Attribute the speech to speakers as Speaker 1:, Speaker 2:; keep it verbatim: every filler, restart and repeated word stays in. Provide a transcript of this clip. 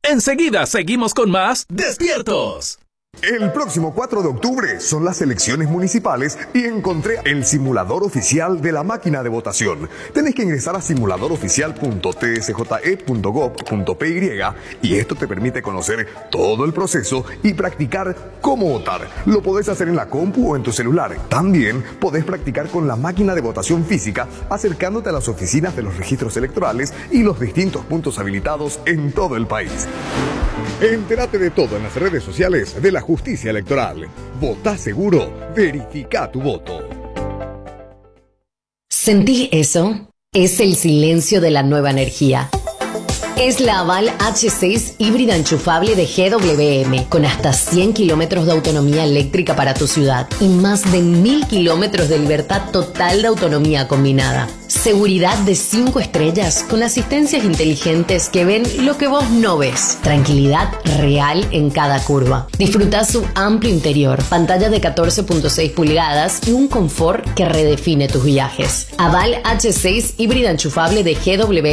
Speaker 1: Enseguida seguimos con más Despiertos.
Speaker 2: El próximo cuatro de octubre son las elecciones municipales y encontré el simulador oficial de la máquina de votación. Tenés que ingresar a simulador oficial punto t s j e punto gov punto p y y esto te permite conocer todo el proceso y practicar cómo votar. Lo podés hacer en la compu o en tu celular. También podés practicar con la máquina de votación física acercándote a las oficinas de los registros electorales y los distintos puntos habilitados en todo el país. Entérate de todo en las redes sociales de la Justicia Electoral. Votá seguro, verifica tu voto.
Speaker 3: ¿Sentís eso? Es el silencio de la nueva energía. Es la Aval H seis híbrida enchufable de G W M, con hasta cien kilómetros de autonomía eléctrica para tu ciudad y más de mil kilómetros de libertad total de autonomía combinada. Seguridad de cinco estrellas con asistencias inteligentes que ven lo que vos no ves. Tranquilidad real en cada curva. Disfruta su amplio interior, pantalla de catorce punto seis pulgadas y un confort que redefine tus viajes. Aval H seis híbrida enchufable de G W M